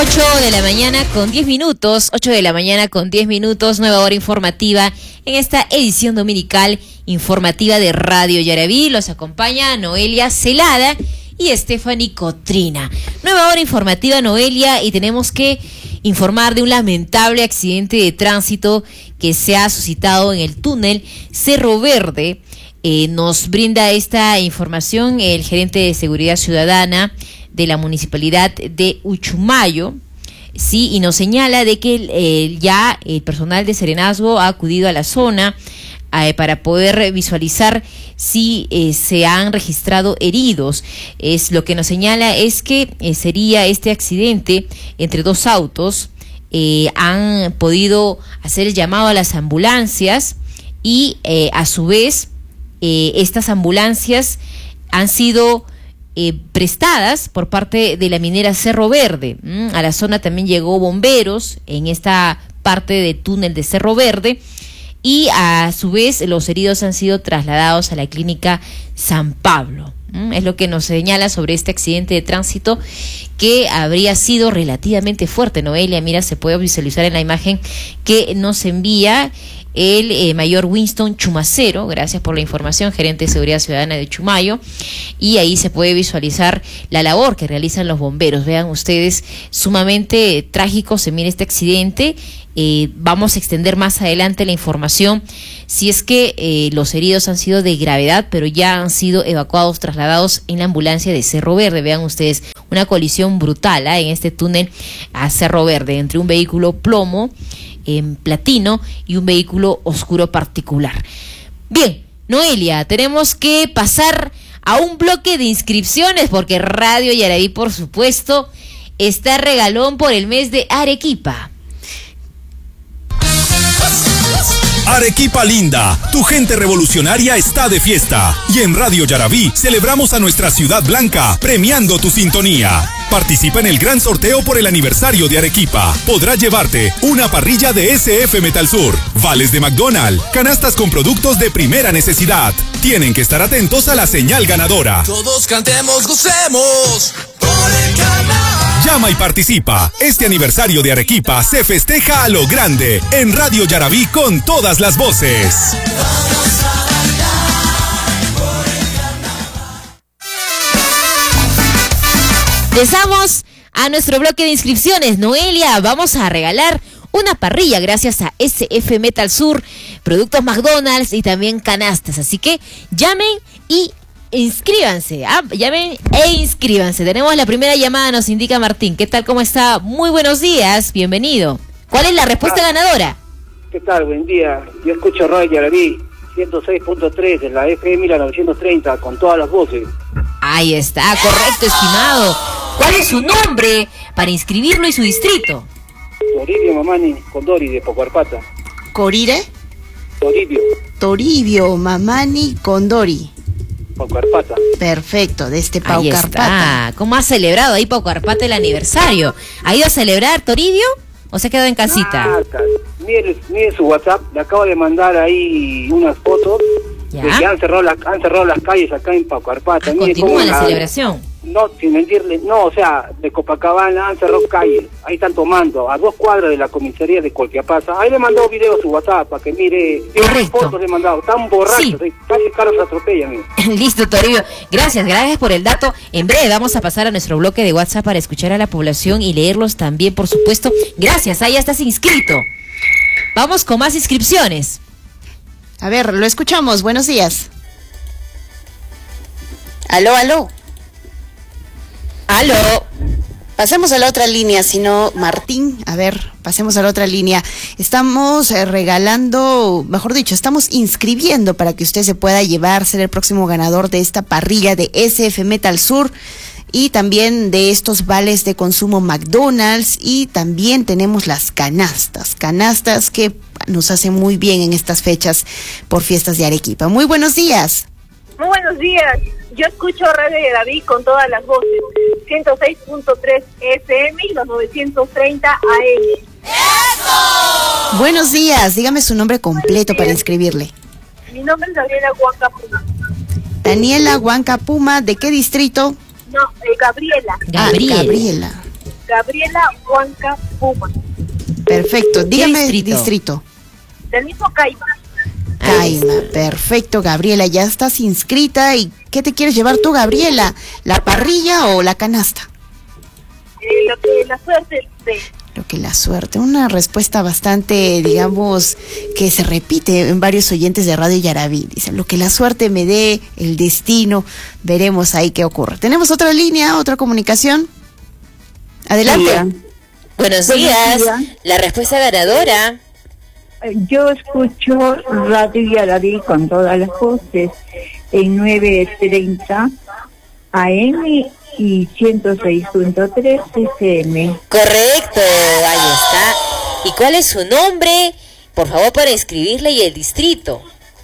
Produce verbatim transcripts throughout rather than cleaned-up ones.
ocho de la mañana con diez minutos, ocho de la mañana con diez minutos, nueva hora informativa en esta edición dominical informativa de Radio Yaraví. Los acompaña Noelia Celada y Stephanie Cotrina. Nueva hora informativa, Noelia, y tenemos que informar de un lamentable accidente de tránsito que se ha suscitado en el túnel Cerro Verde. Eh, nos brinda esta información el gerente de Seguridad Ciudadana de la Municipalidad de Uchumayo, sí, y nos señala de que eh, ya el personal de Serenazgo ha acudido a la zona eh, para poder visualizar si eh, se han registrado heridos. Es lo que nos señala es que eh, sería este accidente entre dos autos. Eh, han podido hacer el llamado a las ambulancias y eh, a su vez eh, estas ambulancias han sido Eh, prestadas por parte de la minera Cerro Verde. Mm, a la zona también llegó bomberos en esta parte de túnel de Cerro Verde y a su vez los heridos han sido trasladados a la clínica San Pablo. Mm, es lo que nos señala sobre este accidente de tránsito que habría sido relativamente fuerte. Noelia, mira, se puede visualizar en la imagen que nos envía el eh, mayor Winston Chumacero. Gracias por la información, gerente de Seguridad Ciudadana de Chumayo, y ahí se puede visualizar la labor que realizan los bomberos. Vean ustedes, sumamente eh, trágico se mira este accidente. Eh, vamos a extender más adelante la información si es que eh, los heridos han sido de gravedad, pero ya han sido evacuados, trasladados en la ambulancia de Cerro Verde. Vean ustedes, una colisión brutal ¿eh? en este túnel a Cerro Verde entre un vehículo plomo en platino y un vehículo oscuro particular. Bien, Noelia, tenemos que pasar a un bloque de inscripciones porque Radio Yaraví, por supuesto, está regalón por el mes de Arequipa. Arequipa linda, tu gente revolucionaria está de fiesta. Y en Radio Yaraví celebramos a nuestra ciudad blanca, premiando tu sintonía. Participa en el gran sorteo por el aniversario de Arequipa. Podrás llevarte una parrilla de S F Metal Sur, vales de McDonald's, canastas con productos de primera necesidad. Tienen que estar atentos a la señal ganadora. Todos cantemos, gocemos por el canal. Llama y participa. Este aniversario de Arequipa se festeja a lo grande en Radio Yaraví con todas las voces. Vamos a bailar por el carnaval. Empezamos a nuestro bloque de inscripciones. Noelia, vamos a regalar una parrilla gracias a S F Metal Sur, productos McDonald's y también canastas. Así que llamen y inscríbanse, ¿ah? Llamen e inscríbanse. Tenemos la primera llamada, nos indica Martín. ¿Qué tal? ¿Cómo está? Muy buenos días, bienvenido. ¿Cuál es la respuesta ah, ganadora? ¿Qué tal? Buen día. Yo escucho Radio Yaraví, ciento seis punto tres de la F M novecientos treinta, con todas las voces. Ahí está, correcto, estimado. ¿Cuál es su nombre para inscribirlo y su distrito? Toribio Mamani Condori, de Paucarpata. ¿Corire? Toribio. Toribio Mamani Condori. Paucarpata. Perfecto, de este Ahí Paucarpata. está. ¿Cómo ha celebrado ahí Paucarpata el aniversario? ¿Ha ido a celebrar, Toribio, o se ha quedado en casita? Ah, mire, mire su WhatsApp, le acabo de mandar ahí unas fotos ¿Ya? de que han cerrado las, han cerrado las calles acá en Paucarpata. Ah, Mire continúa cómo la celebración. No, sin mentirle, no, o sea, de Copacabana han cerrado calles, ahí están tomando, a dos cuadras de la comisaría de Colquiapasa. Ahí le he mandado videos a su WhatsApp para que mire, Correcto. fotos le he mandado, tan borrachos, Sí. casi carros atropellan. Listo, Toribio. Gracias, gracias por el dato. En breve vamos a pasar a nuestro bloque de WhatsApp para escuchar a la población y leerlos también, por supuesto. Gracias, ahí ya estás inscrito. Vamos con más inscripciones. A ver, lo escuchamos. Buenos días. Aló, aló. Aló. Pasemos a la otra línea, si no, Martín, a ver, pasemos a la otra línea. Estamos eh, regalando, mejor dicho, estamos inscribiendo para que usted se pueda llevar, ser el próximo ganador de esta parrilla de S F Metal Sur y también de estos vales de consumo McDonald's, y también tenemos las canastas, canastas que nos hacen muy bien en estas fechas por fiestas de Arequipa. Muy buenos días. Muy buenos días. Yo escucho Radio Yaraví con todas las voces. ciento seis punto tres F M y los novecientos treinta A M. ¡Eso! Buenos días. Dígame su nombre completo para inscribirle. Mi nombre es Daniela Huanca Puma. Daniela Huanca Puma, ¿de qué distrito? No, eh, Gabriela. Gabriela. Ah, Gabriela. Gabriela Huanca Puma. Perfecto, dígame distrito? distrito. Del mismo Caima. Caima, perfecto, Gabriela, ya estás inscrita. ¿Y qué te quieres llevar tú, Gabriela? ¿La parrilla o la canasta? Eh, lo que la suerte de... Lo que la suerte, una respuesta bastante, digamos, que se repite en varios oyentes de Radio Yaraví. Dicen, lo que la suerte me dé, el destino, veremos ahí qué ocurre. ¿Tenemos otra línea, otra comunicación? Adelante. Hola. Buenos Buenos días. días. La respuesta ganadora. Yo escucho Radio Yaraví con todas las voces en nueve treinta A M y ciento seis punto tres F M. Correcto, ahí está. ¿Y cuál es su nombre? Por favor, para inscribirle y el distrito.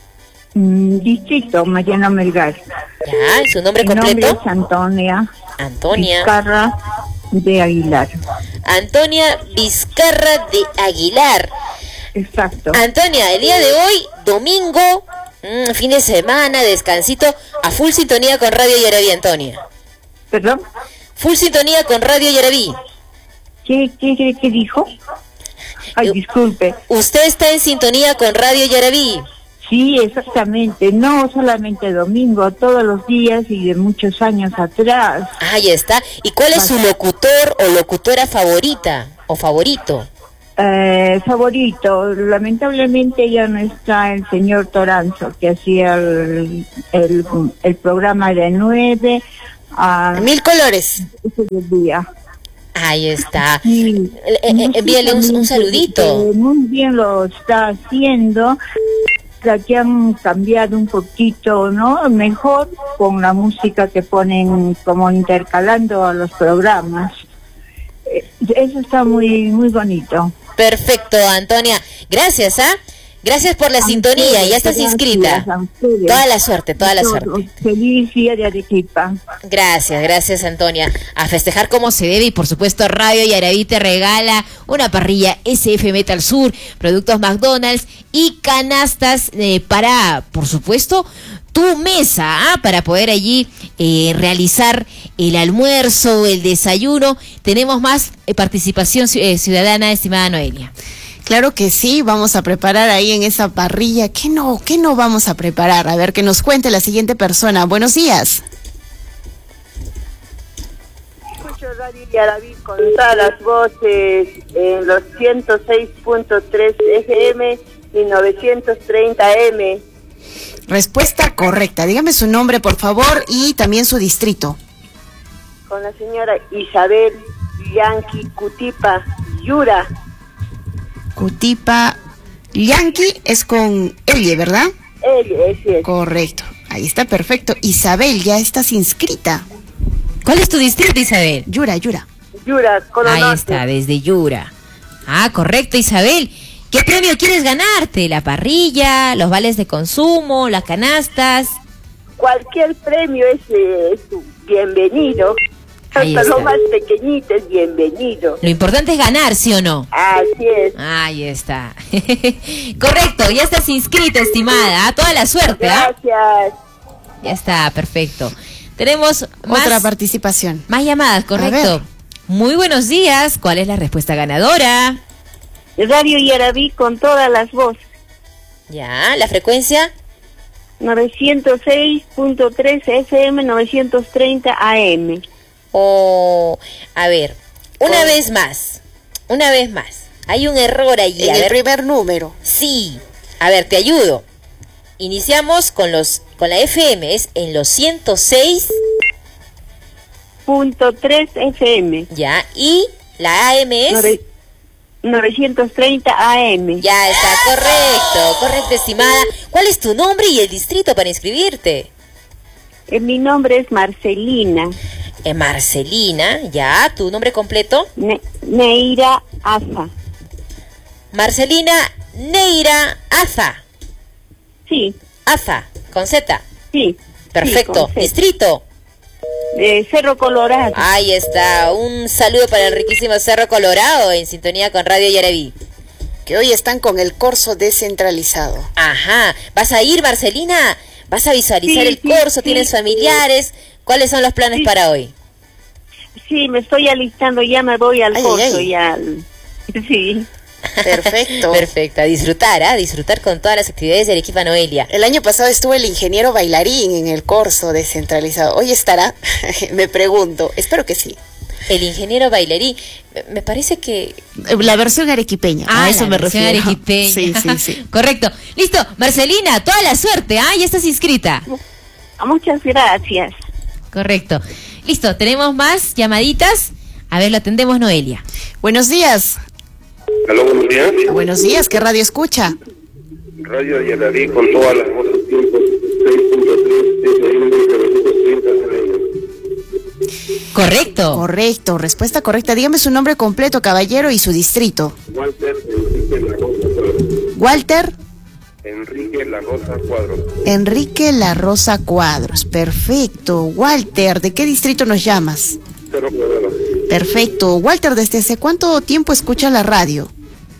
Mm, distrito Mariano Melgar. Ya, ¿y su nombre Mi nombre completo? es Antonia Antonia. Vizcarra de Aguilar. Antonia Vizcarra de Aguilar. Exacto. Antonia, el día de hoy, domingo, mm, fin de semana, descansito, a full sintonía con Radio Yaraví, Antonia. ¿Perdón? Full sintonía con Radio Yaraví. ¿Qué, qué, qué, qué dijo? Ay, Yo- disculpe. Usted está en sintonía con Radio Yaraví. Sí, exactamente. No solamente domingo, todos los días y de muchos años atrás. Ahí está. ¿Y cuál es su locutor o locutora favorita o favorito? Eh, favorito, lamentablemente ya no está el señor Toranzo, que hacía el, el, el programa de nueve a Mil colores. ese del día. Ahí está. Sí. Eh, eh, envíale un, un saludito. Eh, muy bien lo está haciendo. La que han cambiado un poquito, ¿no? Mejor con la música que ponen como intercalando a los programas. Eh, Eso está muy muy bonito. Perfecto, Antonia. Gracias, ¿ah? Gracias por la sintonía. Ya estás Gracias inscrita. a ustedes. Toda la suerte, toda la Todo. suerte. Feliz día de Arequipa. Gracias, gracias, Antonia. A festejar como se debe y por supuesto Radio Yaraví te regala una parrilla S F Metal Sur, productos McDonald's y canastas eh, para, por supuesto, tu mesa, ¿ah? Para poder allí eh, realizar el almuerzo, el desayuno. Tenemos más eh, participación ci- eh, ciudadana, estimada Noelia. Claro que sí, vamos a preparar ahí en esa parrilla. ¿Qué no, qué no vamos a preparar? A ver, que nos cuente la siguiente persona. Buenos días. Escucho Radio Yaraví con todas las voces en los ciento seis punto tres F M y novecientos treinta M. Respuesta correcta. Dígame su nombre, por favor, y también su distrito. Con la señora Isabel Yanqui Cutipa Yura. Cutipa Yankee es con Elle, ¿verdad? Él, ese es. Correcto. Ahí está, perfecto. Isabel, ya estás inscrita. ¿Cuál es tu distrito, Isabel? Yura, Yura. Yura, Colo Ahí Norte. está, desde Yura. Ah, correcto, Isabel. ¿Qué premio quieres ganarte? ¿La parrilla, los vales de consumo, las canastas? Cualquier premio es, eh, es bienvenido. Ahí Hasta lo está. más pequeñito es bienvenido. Lo importante es ganar, ¿sí o no? Así es. Ahí está. Correcto, ya estás inscrita, estimada. Ah, toda la suerte, ¿ah? Gracias. Ya está, perfecto. Tenemos más, Otra participación. más llamadas, correcto. ver. Muy buenos días. ¿Cuál es la respuesta ganadora? Radio Yaraví con todas las voces. Ya, la frecuencia. novecientos seis punto tres F M, novecientos treinta A M. O, a ver, una vez más. Una vez más. Hay un error allí. En A el ver, primer número. sí. A ver, te ayudo. Iniciamos con los con la F M, es en los ciento seis, Punto tres F M. ya, y la A M es... Nove- novecientos treinta A M. Ya está, correcto, correcto, estimada. ¿Cuál es tu nombre y el distrito para inscribirte? Eh, mi nombre es Marcelina Eh, Marcelina, ya, tu nombre completo. Ne- Neira Aza. Marcelina Neira Aza. Sí, Aza, con Z. sí. Perfecto. Sí, con C. Distrito. Eh, Cerro Colorado. Ahí está. Un saludo para el riquísimo Cerro Colorado en sintonía con Radio Yaraví. Que hoy están con el corso descentralizado. Ajá. ¿Vas a ir, Marcelina? ¿Vas a visualizar Sí, el sí, corso? sí. ¿Tienes familiares? ¿Cuáles son los planes Sí. para hoy? sí, me estoy alistando, ya me voy al Ay, curso, ay. ya. al- Sí. Perfecto. Perfecto, a disfrutar, ¿ah? Disfrutar con todas las actividades de Arequipa Noelia. El año pasado estuvo el ingeniero bailarín en el curso descentralizado. ¿Hoy estará? Me pregunto. Espero que sí. El ingeniero bailarín, me- me parece que... La versión arequipeña, Ah, a eso la me versión refiero. arequipeña. Sí, sí, sí. Correcto. Listo, Marcelina, toda la suerte, ¿ah? Ya estás inscrita. Muchas gracias. Correcto. Listo, tenemos más llamaditas. A ver, lo atendemos, Noelia. Buenos días. Aló, buenos días. Buenos días, ¿qué radio escucha? Radio Yaraví con todas las voces ciento seis punto tres F M novecientos treinta A M. Correcto. Correcto, respuesta correcta. Dígame su nombre completo, caballero, y su distrito. Walter Enrique La Rosa Cuadros. Walter Enrique La Rosa Cuadros. Enrique La Rosa Cuadros. Perfecto. Walter, ¿de qué distrito nos llamas? Cero Cuadrado. Perfecto. Walter, ¿desde hace cuánto tiempo escucha la radio?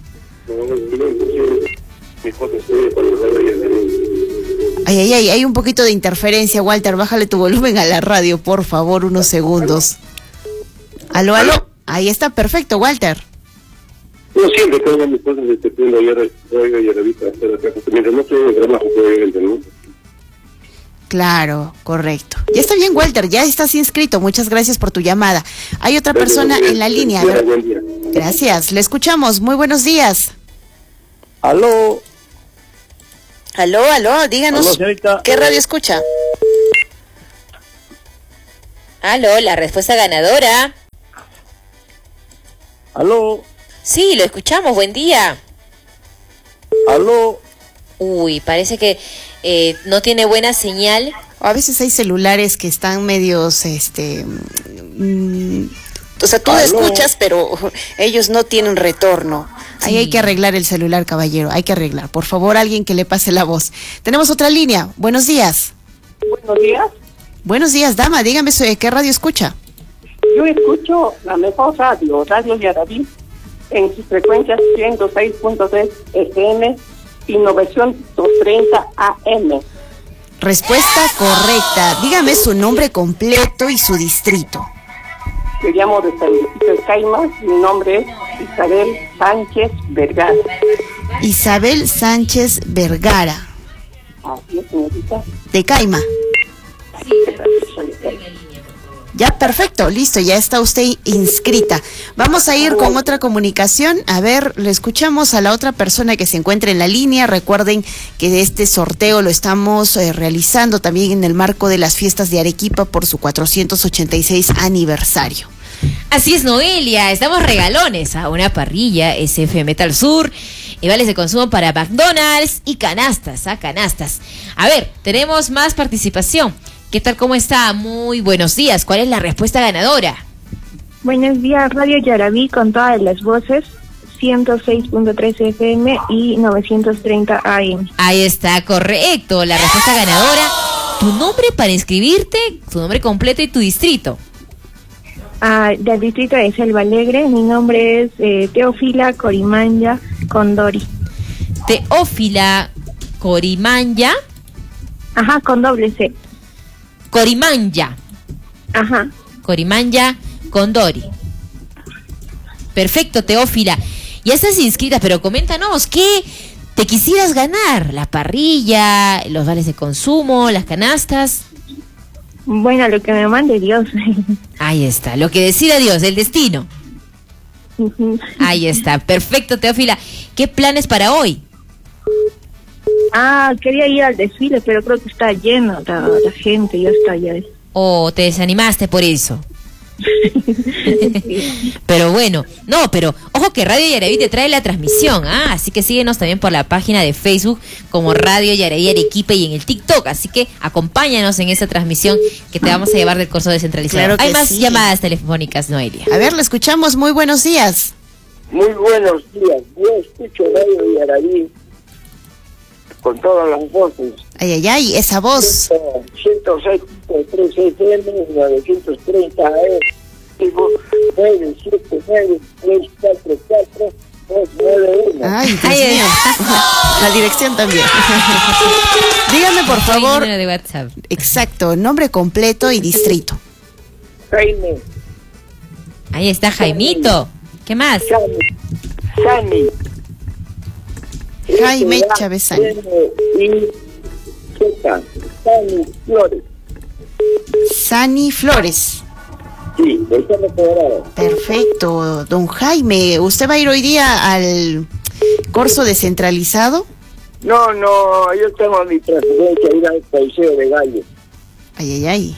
Mi esposa estudia para la radio Yaraví. Ay, ay, ay, hay un poquito de interferencia, Walter. Bájale tu volumen a la radio, por favor, unos segundos. Aló, aló. Ahí está, perfecto, Walter. Yo siempre tengo a mi esposa desde que ayer Radio Yaraví para hacer acá, porque mientras no estoy en el trabajo, obviamente, ¿no? Claro, correcto. Ya está bien, Walter, ya estás inscrito. Muchas gracias por tu llamada. Hay otra persona en la línea. A ver. Buen día. Gracias, le escuchamos. Muy buenos días. Aló. Aló, aló, díganos. Aló, señorita. ¿Qué radio escucha? Aló, la respuesta ganadora. Aló. Sí, lo escuchamos, buen día. Aló. Uy, parece que eh, no tiene buena señal. A veces hay celulares que están medios, este... mm, o sea, tú Aló. escuchas, pero ellos no tienen retorno. Ahí Sí. hay que arreglar el celular, caballero. Hay que arreglar. Por favor, alguien que le pase la voz. Tenemos otra línea. Buenos días. Buenos días. Buenos días, dama. Dígame, ¿de qué radio escucha? Yo escucho la mejor radio, Radio Yaraví, en sus frecuencias ciento seis punto tres F M y novecientos treinta A M. Respuesta correcta. Dígame su nombre completo y su distrito. Me llamo de San Luis de Caima, mi nombre es Isabel Sánchez Vergara. Isabel Sánchez Vergara, Así es, señorita. de Caima. Ya, perfecto, listo, ya está usted inscrita. Vamos a ir con otra comunicación. A ver, le escuchamos a la otra persona que se encuentra en la línea. Recuerden que este sorteo lo estamos eh, realizando también en el marco de las fiestas de Arequipa por su cuatrocientos ochenta y seis aniversario. Así es, Noelia, estamos regalones a una parrilla S F Metal Sur, y vales de consumo para McDonald's y canastas, a canastas. A ver, tenemos más participación. ¿Qué tal, cómo está? Muy buenos días. ¿Cuál es la respuesta ganadora? Buenos días, Radio Yaraví con todas las voces, ciento seis punto tres F M y novecientos treinta A M. Ahí está, correcto. La respuesta ganadora. ¿Tu nombre para inscribirte? Tu nombre completo y tu distrito. Ah, del distrito de Selva Alegre, mi nombre es eh, Teófila Corimanya Condori. Teófila Corimanya. Ajá, con doble C. Corimanya. Ajá. Corimanya Condori. Perfecto, Teófila. Ya estás inscrita, pero coméntanos, ¿qué te quisieras ganar? ¿La parrilla, los vales de consumo, las canastas? Bueno, lo que me mande Dios. Ahí está, lo que decida Dios, el destino. Ujú. Ahí está, perfecto, Teófila. ¿Qué planes para hoy? Ah, quería ir al desfile, pero creo que está lleno la, la gente, ya está ya. ¿O te desanimaste por eso? Pero bueno, no, pero ojo que Radio Yaraví te trae la transmisión, ¿ah? Así que síguenos también por la página de Facebook como Radio Yaraví Arequipa y en el TikTok, así que acompáñanos en esa transmisión que te vamos a llevar del curso descentralizado. Claro que Hay más sí. llamadas telefónicas, Noelia. A ver, le escuchamos. Muy buenos días. Muy buenos días. Yo escucho Radio Yaraví con todas las voces. Ay, ay, ay, esa voz. ciento seis punto tres F M y novecientos treinta A M. nueve siete nueve tres cuatro cuatro dos nueve uno. Ay, Dios Ay, ay, mío. La dirección también. Dígame, por Soy favor. número de WhatsApp. Exacto, nombre completo y distrito. Jaime. Ahí está Jaimito. ¿Qué más? Sani. Jaime Chávez Sani. Y Z. Sani Flores. Sani Flores. Sí, de Cerro Colorado. Perfecto, don Jaime. ¿Usted va a ir hoy día al curso descentralizado? No, no, yo tengo mi preferencia ir al Coliseo de Gallo. Ay, ay, ay.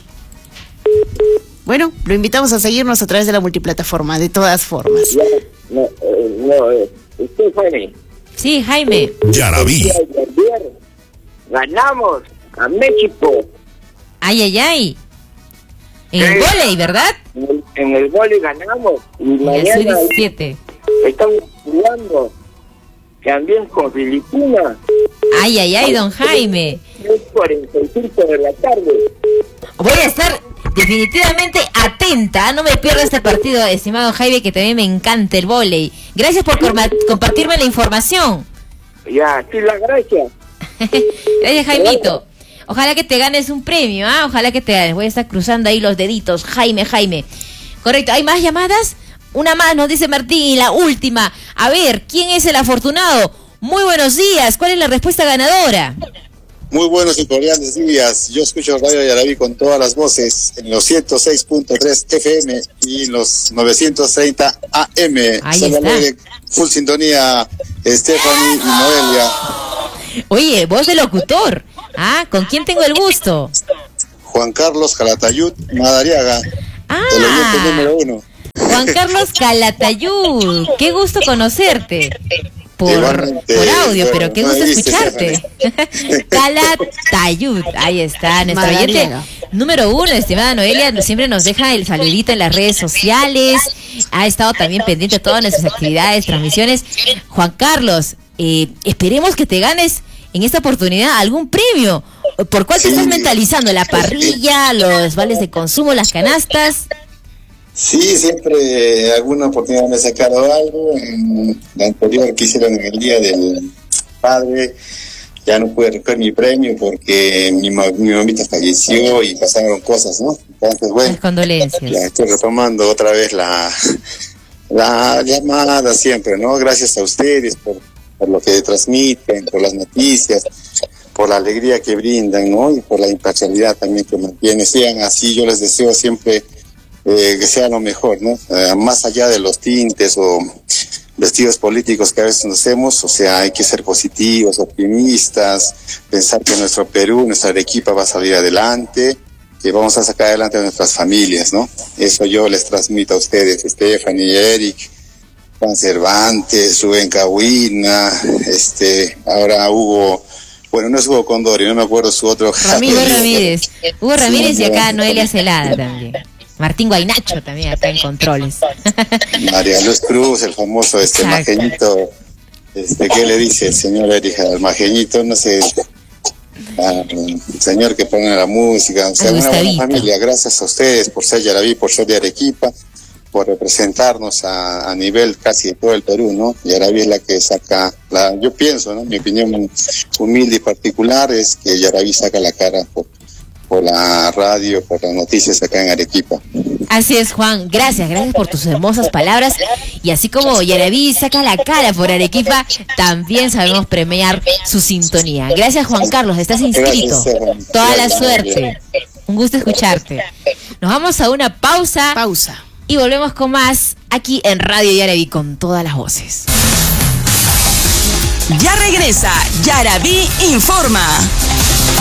Bueno, lo invitamos a seguirnos a través de la multiplataforma, de todas formas. Ya, no, eh, no, eh, usted, Jaime. Sí, Jaime. Yarabí. Ayer ganamos a México. Ay, ay, ay. En el Sí. vóley, ¿verdad? En el, en el vóley ganamos. Y En el mañana sub diecisiete. estamos jugando también con Filipinas. Ay, ay, ay, don Jaime. Es cuarenta y cinco de la tarde. Voy a estar definitivamente atenta. No me pierdo este partido, estimado Jaime, que también me encanta el vóley. Gracias por corma- compartirme la información. Ya, sí, las gracias. Gracias, Jaimito. Ojalá que te ganes un premio, ¿ah? Ojalá que te ganes. Voy a estar cruzando ahí los deditos. Jaime, Jaime. Correcto. ¿Hay más llamadas? Una más, nos dice Martín. Y la última. A ver, ¿quién es el afortunado? Muy buenos días. ¿Cuál es la respuesta ganadora? Muy buenos y cordiales días. Yo escucho Radio Yarabí con todas las voces en los ciento seis punto tres F M y los novecientos treinta A M. Ahí Solo está. de full sintonía, Stephanie y Noelia. Oye, voz de locutor. ¿Ah? ¿Con quién tengo el gusto? Juan Carlos Calatayud Madariaga, el oyente Ah, número uno. Juan Carlos Calatayud. Qué gusto conocerte. Por, Igualmente, por audio, bueno, pero qué no gusto me viste, escucharte. Calatayud, ahí está, nuestro oyente Madariaga. número uno, estimada Noelia, siempre nos deja el saludito en las redes sociales, ha estado también pendiente de todas nuestras actividades, transmisiones. Juan Carlos, eh, esperemos que te ganes en esta oportunidad algún premio. ¿Por cuál te Sí. estás mentalizando? ¿La parrilla, los vales de consumo, las canastas? Sí, siempre alguna oportunidad me he sacado algo. En la anterior que hicieron en el Día del Padre, ya no pude recoger mi premio porque mi, ma- mi mamita falleció y pasaron cosas, ¿no? Entonces, bueno, Las condolencias. ya estoy retomando otra vez la, la llamada siempre, ¿no? Gracias a ustedes por, por lo que transmiten, por las noticias, por la alegría que brindan, ¿no? Y por la imparcialidad también que mantienen. Sean así, yo les deseo siempre eh, que sea lo mejor, ¿no? Eh, más allá de los tintes o vestidos políticos que a veces nos hacemos, o sea, hay que ser positivos, optimistas, pensar que nuestro Perú, nuestra Arequipa va a salir adelante, que vamos a sacar adelante a nuestras familias, ¿no? Eso yo les transmito a ustedes, Stephanie, Eric, Juan Cervantes, Rubén Cahuina, este, ahora Hugo, bueno, no es Hugo Condori, no me acuerdo su otro. Hugo Ramírez. Hugo Sí, Ramírez y acá bueno. Noelia Celada también. Martín Guaynacho también acá en controles. María Luz Cruz, el famoso este Exacto. majeñito, este, ¿qué le dice el señor Eric al majeñito? No sé, al señor que pone la música, o sea, Al una buena Gustavito. familia. Gracias a ustedes por ser Yarabí, por ser de Arequipa, por representarnos a, a nivel casi de todo el Perú, ¿no? Yarabí es la que saca, la, yo pienso, ¿no? Mi opinión humilde y particular es que Yarabí saca la cara por, por la radio, por las noticias acá en Arequipa. Así es, Juan. Gracias, gracias por tus hermosas palabras. Y así como Yarabí saca la cara por Arequipa, también sabemos premiar su sintonía. Gracias, Juan Carlos. Estás inscrito. Gracias, Juan. Toda la Gracias, suerte. Un gusto escucharte. Nos vamos a una pausa. Pausa. Y volvemos con más aquí en Radio Yarabí con todas las voces. Ya regresa Yarabí Informa.